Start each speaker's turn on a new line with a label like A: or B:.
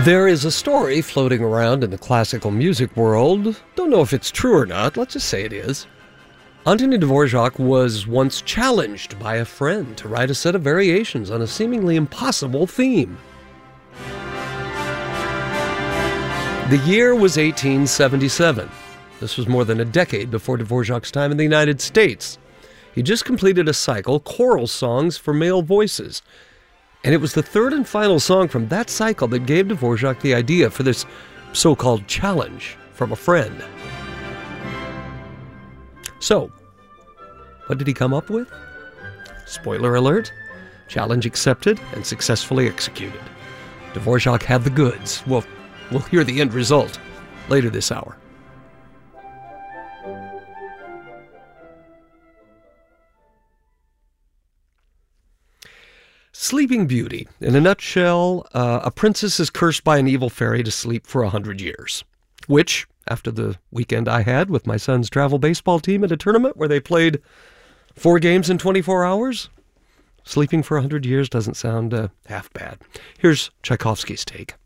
A: There is a story floating around in the classical music world. Don't know if it's true or not. Let's just say it is. Antonin Dvorak was once challenged by a friend to write a set of variations on a seemingly impossible theme. The year was 1877. This was more than a decade before Dvorak's time in the United States. He just completed a cycle, Choral Songs for Male Voices. And it was the third and final song from that cycle that gave Dvorak the idea for this so-called challenge from a friend. So, what did he come up with? Spoiler alert, challenge accepted and successfully executed. Dvorak had the goods. We'll hear the end result later this hour. Sleeping Beauty. In a nutshell, a princess is cursed by an evil fairy to sleep for 100 years, which, after the weekend I had with my son's travel baseball team at a tournament where they played 4 games in 24 hours, sleeping for 100 years doesn't sound half bad. Here's Tchaikovsky's take.